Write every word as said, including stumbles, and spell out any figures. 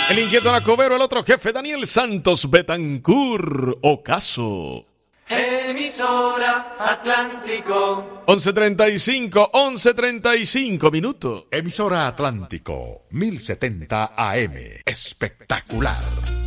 El inquieto Nacobero, el otro jefe, Daniel Santos Betancur, Ocaso. Emisora Atlántico. once treinta y cinco, once treinta y cinco minutos. Emisora Atlántico, mil setenta A M. Espectacular.